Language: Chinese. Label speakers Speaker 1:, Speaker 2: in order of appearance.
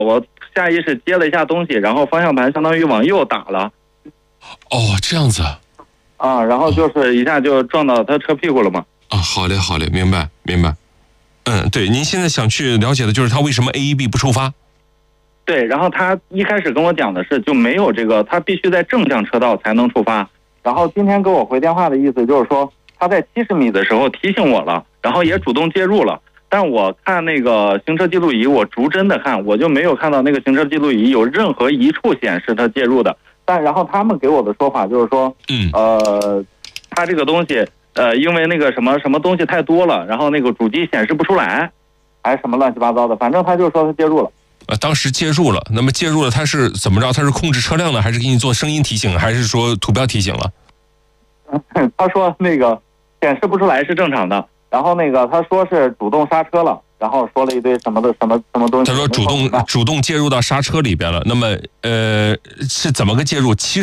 Speaker 1: 我下意识接了一下东西，然后方向盘相当于往右打了。
Speaker 2: 哦，这样子
Speaker 1: 啊，然后就是一下就撞到他车屁股了嘛。
Speaker 2: 啊，好嘞，好嘞，明白。对，您现在想去了解的就是他为什么 AEB 不触发？
Speaker 1: 对，然后他一开始跟我讲的是就没有这个，他必须在正向车道才能触发。然后今天给我回电话的意思就是说，他在70米的时候提醒我了，然后也主动介入了。但我看那个行车记录仪，我逐帧的看，我就没有看到那个行车记录仪有任何一处显示他介入的。但然后他们给我的说法就是说，他这个东西，因为那个什么东西太多了，然后那个主机显示不出来，还是什么乱七八糟的，反正他就说他介入了。
Speaker 2: 当时介入了，那么介入了，他是怎么着？他是控制车辆呢，还是给你做声音提醒，还是说图标提醒了？
Speaker 1: 他说那个显示不出来是正常的，然后那个他说是主动刹车了，然后说了一堆什么东西。
Speaker 2: 他说主动介入到刹车里边了，那么是怎么个介入？